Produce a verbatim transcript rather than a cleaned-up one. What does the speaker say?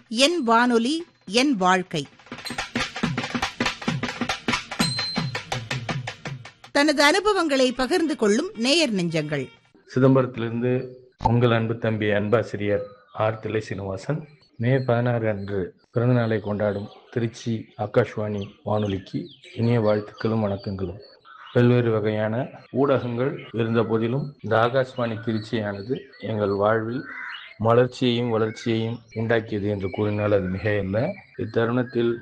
என் வானொலி என் வாழ்க்கை. தனது அனுபவங்களை பகிர்ந்து கொள்ளும் நேயர் நெஞ்சங்கள். சிதம்பரத்திலிருந்து உங்கள் அன்பு தம்பி அன்பாசிரியர் ஆர் தில்லை சீனிவாசன். மே பதினாறு அன்று பிறந்தநாளை கொண்டாடும் திருச்சி ஆகாஷ்வாணி வானொலிக்கு இனிய வாழ்த்துக்களும் வணக்கங்களும். பல்வேறு வகையான ஊடகங்கள் இருந்த போதிலும் இந்த ஆகாஷ்வாணி திருச்சியானது எங்கள் வாழ்வில் மலர்ச்சியையும் வளர்ச்சியையும் உண்டாக்கியது என்று கூறினால் அது மிகையல்ல. இத்தருணத்தில்